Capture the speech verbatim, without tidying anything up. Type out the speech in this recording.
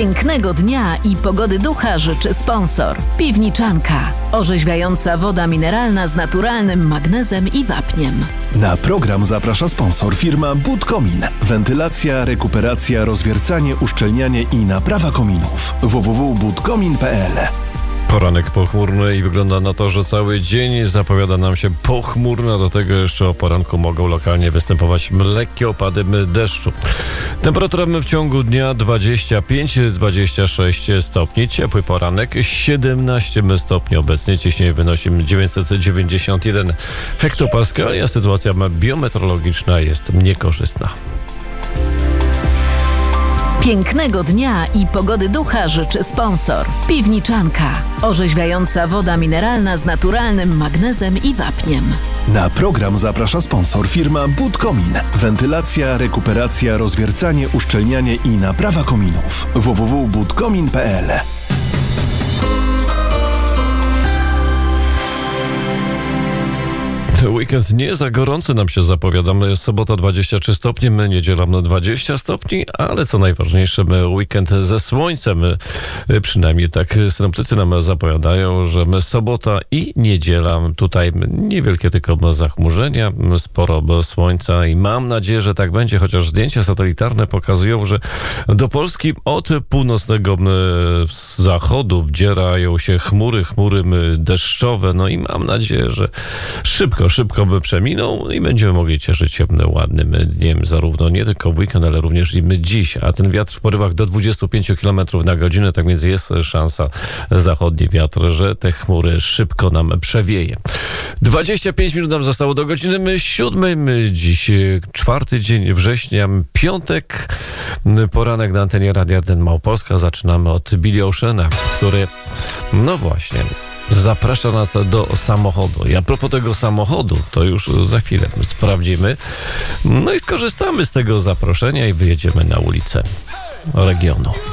Pięknego dnia i pogody ducha życzy sponsor. Piwniczanka. Orzeźwiająca woda mineralna z naturalnym magnezem i wapniem. Na program zaprasza sponsor firma Budkomin. Wentylacja, rekuperacja, rozwiercanie, uszczelnianie i naprawa kominów. w w w kropka budkomin kropka p l. Poranek pochmurny i wygląda na to, że cały dzień zapowiada nam się pochmurno. Do tego jeszcze o poranku mogą lokalnie występować lekkie opady deszczu. Temperatura w ciągu dnia dwadzieścia pięć do dwudziestu sześciu stopni. Ciepły poranek, siedemnaście stopni obecnie. Ciśnienie wynosi dziewięćset dziewięćdziesiąt jeden hektopaskali, a sytuacja biometeorologiczna jest niekorzystna. Pięknego dnia i pogody ducha życzy sponsor. Piwniczanka. Orzeźwiająca woda mineralna z naturalnym magnezem i wapniem. Na program zaprasza sponsor firma Budkomin. Wentylacja, rekuperacja, rozwiercanie, uszczelnianie i naprawa kominów. w w w kropka budkomin kropka p l. Weekend nie za gorący nam się zapowiada. Sobota dwadzieścia trzy stopnie, my niedziela dwadzieścia stopni, ale co najważniejsze, weekend ze słońcem. Przynajmniej tak synoptycy nam zapowiadają, że sobota i niedziela, tutaj niewielkie tylko zachmurzenia, sporo słońca i mam nadzieję, że tak będzie, chociaż zdjęcia satelitarne pokazują, że do Polski od północnego zachodu wdzierają się chmury, chmury deszczowe, no i mam nadzieję, że szybko Szybko by przeminął i będziemy mogli cieszyć się ładnym dniem, zarówno nie tylko w weekend, ale również i my dziś. A ten wiatr w porywach do dwudziestu pięciu kilometrów na godzinę, tak więc jest szansa, zachodni wiatr, że te chmury szybko nam przewieje. dwadzieścia pięć minut nam zostało do godziny siódmej. Dziś czwarty dzień września, piątek, poranek na antenie Radia jeden Małopolska. Zaczynamy od Billy Oceana, który, no właśnie, zaprasza nas do samochodu. I a propos tego samochodu, to już za chwilę sprawdzimy. No i skorzystamy z tego zaproszenia i wyjedziemy na ulicę regionu.